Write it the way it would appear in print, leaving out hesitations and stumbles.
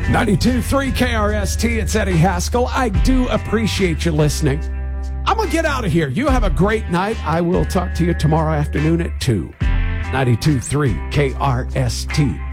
92.3 KRST, it's Eddie Haskell. I do appreciate you listening. I'm going to get out of here. You have a great night. I will talk to you tomorrow afternoon at 2. 92.3 KRST.